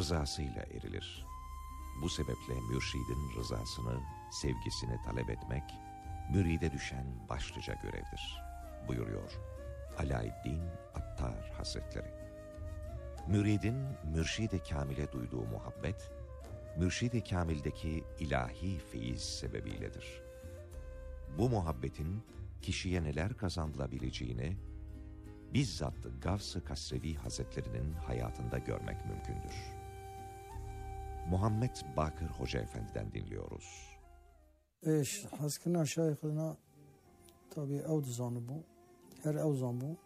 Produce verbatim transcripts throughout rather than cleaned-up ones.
rızasıyla erilir. Bu sebeple mürşidin rızasını, sevgisini talep etmek, müride düşen başlıca görevdir, buyuruyor Alaeddin Attar Hazretleri. Müridin mürşid-i kamile duyduğu muhabbet, mürşid-i kamildeki ilahi feyiz sebebiyledir. Bu muhabbetin kişiye neler kazandılabileceğini, bizzat Gavs-ı Kasrevi Hazretlerinin hayatında görmek mümkündür. Muhammed Bakır Hoca Efendi'den dinliyoruz. Eş, haskına şeyhına tabi ev zanı bu. Her ev zanı bu.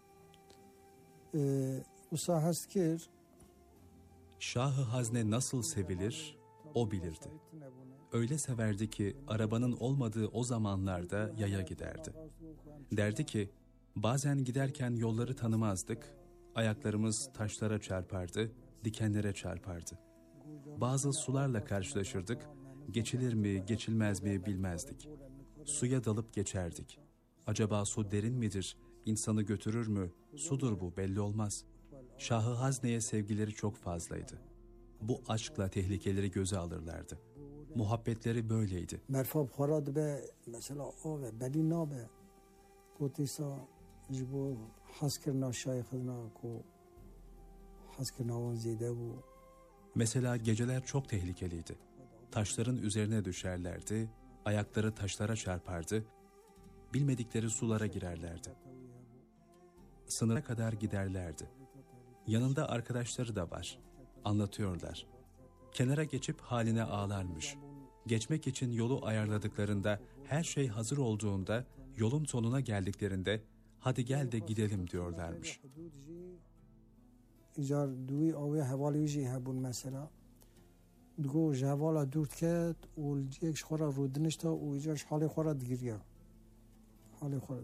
Usa haskir. Şah-ı Hazne nasıl sevilir, o bilirdi. Öyle severdi ki arabanın olmadığı o zamanlarda yaya giderdi. Derdi ki, bazen giderken yolları tanımazdık, ayaklarımız taşlara çarpardı, dikenlere çarpardı. Bazı sularla karşılaşırdık, geçilir mi, geçilmez mi bilmezdik. Suya dalıp geçerdik. Acaba su derin midir, insanı götürür mü, sudur bu belli olmaz. Şah-ı Hazne'ye sevgileri çok fazlaydı. Bu aşkla tehlikeleri göze alırlardı. Muhabbetleri böyleydi. Merfab harad be mesela o ve beli nabe. Kotisa jibo haskirna şeyhina ko haskirna on zede bu. Mesela geceler çok tehlikeliydi. Taşların üzerine düşerlerdi, ayakları taşlara çarpardı, bilmedikleri sulara girerlerdi. Sınıra kadar giderlerdi. Yanında arkadaşları da var. Anlatıyorlar. Kenara geçip haline ağlarmış. Geçmek için yolu ayarladıklarında, her şey hazır olduğunda, yolun sonuna geldiklerinde, hadi gel de gidelim diyorlarmış. İcar duy avya havalici habun mesela. Dugo javala durtket ul yek şora rudnişta u icar hali xora digiriya. Hali xora.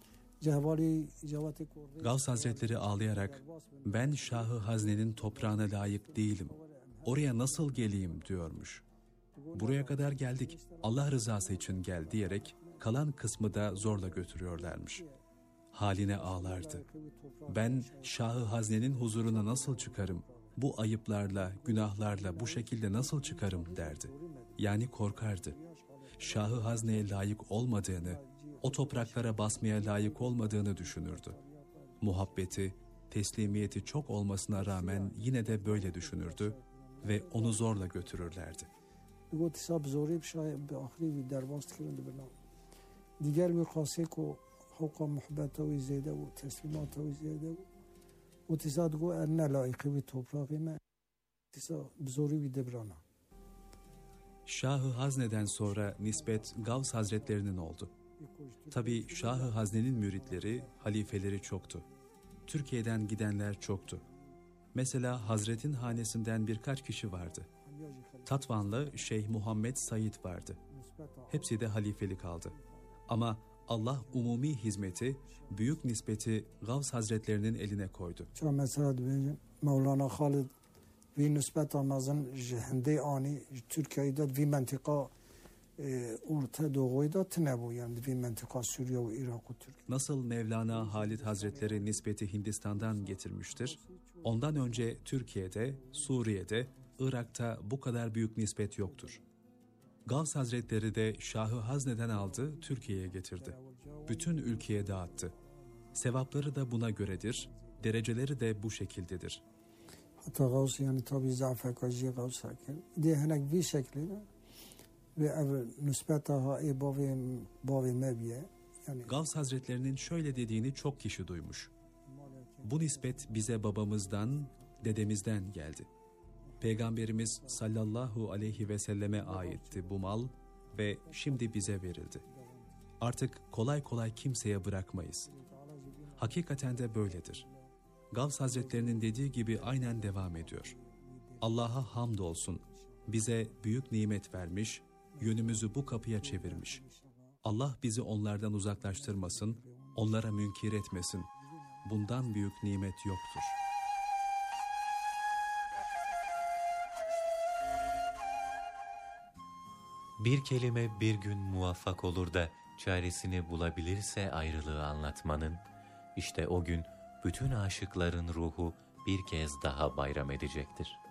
Gavs Hazretleri ağlayarak, ben Şah-ı Hazne'nin toprağına layık değilim, oraya nasıl geleyim diyormuş. Buraya kadar geldik, Allah rızası için gel diyerek kalan kısmı da zorla götürüyorlarmış. Haline ağlardı. Ben Şah-ı Hazne'nin huzuruna nasıl çıkarım, bu ayıplarla, günahlarla bu şekilde nasıl çıkarım derdi. Yani korkardı. Şah-ı Hazne'ye layık olmadığını, o topraklara basmaya layık olmadığını düşünürdü. Muhabbeti, teslimiyeti çok olmasına rağmen yine de böyle düşünürdü ve onu zorla götürürlerdi. Diğer bir khasiyet ko hukuka muhabbete ve ziyade ve teslimata ve ziyade ve tisad go enne layıkı bir toprağıma tisad zori bir debrana. Şah-ı Hazne'den sonra nispet Gavs Hazretlerinin oldu. Tabii Şah-ı Hazne'nin müritleri, halifeleri çoktu. Türkiye'den gidenler çoktu. Mesela Hazret'in hanesinden birkaç kişi vardı. Tatvanlı Şeyh Muhammed Said vardı. Hepsi de halifelik aldı. Ama Allah umumi hizmeti, büyük nispeti Gavs Hazretlerinin eline koydu. Mesela Mevlana Halid ve nispet amazın jehende ani Türkiye'de ve mentika Orta Doğu'da tnebu yani ve mentika Suriye ve Irak ve Türkiye. Nasıl Mevlana Halid Hazretleri nispeti Hindistan'dan getirmiştir? Ondan önce Türkiye'de, Suriye'de, Irak'ta bu kadar büyük nispet yoktur. Gavs Hazretleri de Şah-ı Hazne'den aldı, Türkiye'ye getirdi. Bütün ülkeye dağıttı. Sevapları da buna göredir, dereceleri de bu şekildedir. Hatta Gavs yani tabi zafakacı Gavs hakim. Diyenek bir şekliyle ve ev nispetaha e bavi bavi mebiye. Yani Gavs Hazretlerinin şöyle dediğini çok kişi duymuş. Bu nispet bize babamızdan, dedemizden geldi. Peygamberimiz sallallahu aleyhi ve selleme aitti bu mal ve şimdi bize verildi. Artık kolay kolay kimseye bırakmayız. Hakikaten de böyledir. Gavs Hazretlerinin dediği gibi aynen devam ediyor. Allah'a hamdolsun, bize büyük nimet vermiş, yönümüzü bu kapıya çevirmiş. Allah bizi onlardan uzaklaştırmasın, onlara münkir etmesin. Bundan büyük nimet yoktur. Bir kelime bir gün muvaffak olur da çaresini bulabilirse ayrılığı anlatmanın, işte o gün bütün aşıkların ruhu bir kez daha bayram edecektir.